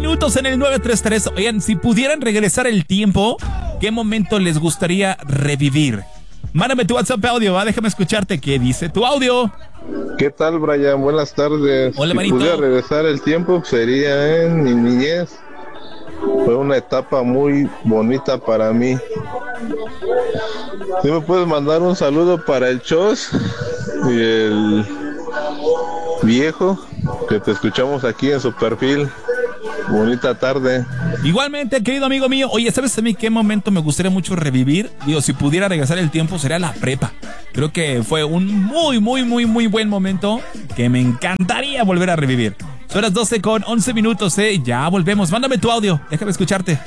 minutos en el 933. Oigan, si pudieran regresar el tiempo, ¿qué momento les gustaría revivir? Mándame tu WhatsApp audio, déjame escucharte. ¿Qué dice tu audio? ¿Qué tal, Brian? Buenas tardes. Hola, si manito. pudiera regresar el tiempo, sería en mi niñez. Fue una etapa muy bonita para mí. ¿Sí me puedes mandar un saludo para el Chos y el viejo, que te escuchamos aquí en su perfil? Bonita tarde. Igualmente, querido amigo mío. Oye, ¿sabes a mí qué momento me gustaría mucho revivir? Digo, si pudiera regresar el tiempo, sería la prepa. Creo que fue un muy buen momento que me encantaría volver a revivir. Son las 12:11 minutos, ya volvemos. Mándame tu audio, déjame escucharte.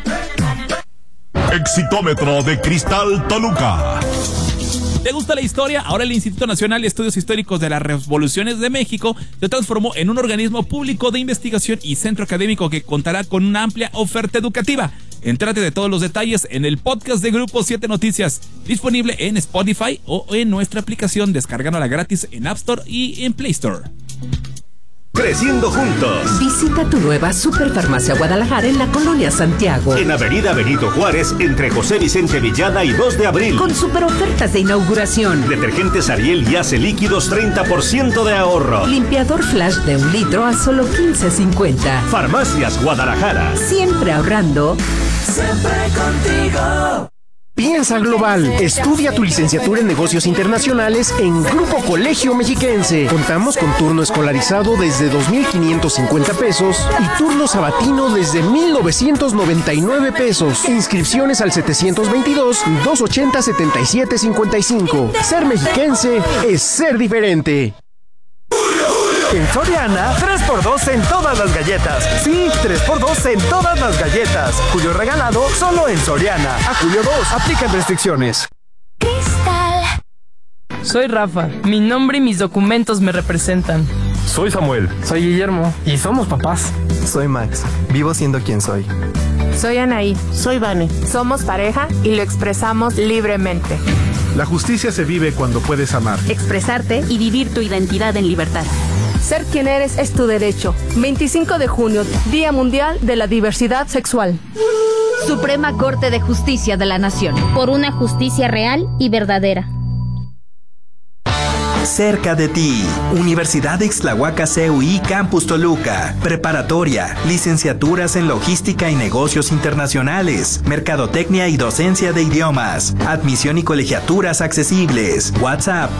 Exitómetro de Cristal Toluca. ¿Te gusta la historia? Ahora el Instituto Nacional de Estudios Históricos de las Revoluciones de México se transformó en un organismo público de investigación y centro académico que contará con una amplia oferta educativa. Entrate de todos los detalles en el podcast de Grupo 7 Noticias, disponible en Spotify o en nuestra aplicación, descargándola gratis en App Store y en Play Store. Creciendo juntos. Visita tu nueva Superfarmacia Guadalajara en la Colonia Santiago. En Avenida Benito Juárez, entre José Vicente Villada y 2 de abril. Con super ofertas de inauguración. Detergentes Ariel y Ace líquidos 30% de ahorro. Limpiador Flash de 1 litro a solo $15.50. Farmacias Guadalajara. Siempre ahorrando. Siempre contigo. Piensa global. Estudia tu licenciatura en negocios internacionales en Grupo Colegio Mexiquense. Contamos con turno escolarizado desde 2,550 pesos y turno sabatino desde 1,999 pesos. Inscripciones al 722-280-7755. Ser mexiquense es ser diferente. En Soriana, 3x2 en todas las galletas. Sí, 3x2 en todas las galletas. Julio regalado solo en Soriana. A julio 2, aplican restricciones. Cristal. Soy Rafa. Mi nombre y mis documentos me representan. Soy Samuel. Soy Guillermo. Y somos papás. Soy Max. Vivo siendo quien soy. Soy Anaí. Soy Vane. Somos pareja y lo expresamos libremente. La justicia se vive cuando puedes amar, expresarte y vivir tu identidad en libertad. Ser quien eres es tu derecho. 25 de junio, Día Mundial de la Diversidad Sexual. Suprema Corte de Justicia de la Nación. Por una justicia real y verdadera. Cerca de ti, Universidad Ixtlahuaca CUI Campus Toluca, preparatoria, licenciaturas en logística y negocios internacionales, mercadotecnia y docencia de idiomas, admisión y colegiaturas accesibles. WhatsApp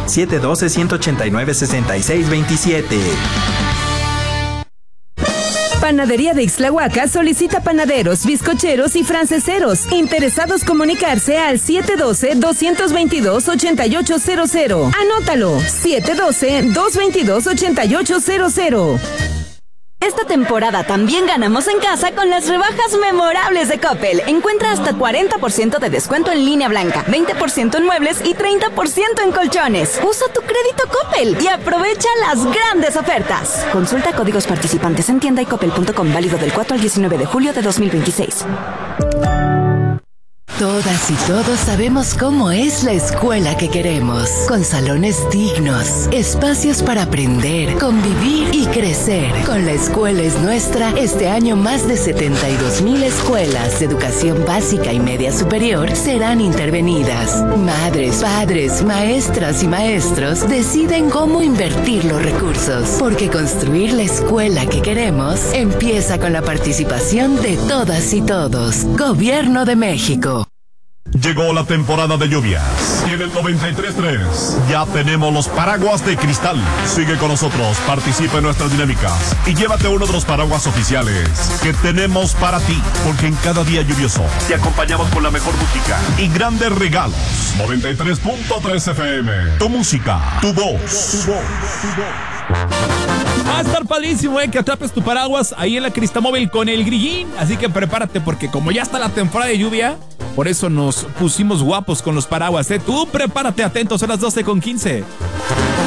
712-189-6627. Panadería de Ixtlahuaca solicita panaderos, bizcocheros y franceseros. Interesados comunicarse al 712-222-8800. Anótalo, 712-222-8800. Esta temporada también ganamos en casa con las rebajas memorables de Coppel. Encuentra hasta 40% de descuento en línea blanca, 20% en muebles y 30% en colchones. Usa tu crédito Coppel y aprovecha las grandes ofertas. Consulta códigos participantes en tienda y coppel.com, válido del 4 al 19 de julio de 2026. Todas y todos sabemos cómo es la escuela que queremos, con salones dignos, espacios para aprender, convivir y crecer. Con La Escuela es Nuestra, este año más de 72,000 escuelas de educación básica y media superior serán intervenidas. Madres, padres, maestras y maestros deciden cómo invertir los recursos, porque construir la escuela que queremos empieza con la participación de todas y todos. Gobierno de México. Llegó la temporada de lluvias y en el 93.3 ya tenemos los paraguas de Cristal. Sigue con nosotros, participa en nuestras dinámicas y llévate uno de los paraguas oficiales que tenemos para ti, porque en cada día lluvioso te acompañamos con la mejor música y grandes regalos. 93.3 FM, tu música, tu voz. Va a estar padrísimo, que atrapes tu paraguas ahí en la Cristamóvil con el grillín. Así que prepárate, porque como ya está la temporada de lluvia, por eso nos pusimos guapos con los paraguas, Tú prepárate, atentos, a las 12:15.